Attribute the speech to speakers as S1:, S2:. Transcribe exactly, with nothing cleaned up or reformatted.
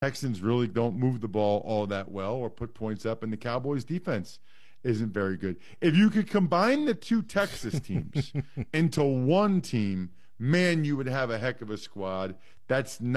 S1: Texans really don't move the ball all that well or put points up, and the Cowboys' defense isn't very good. If you could combine the two Texas teams into one team, man, you would have a heck of a squad. That's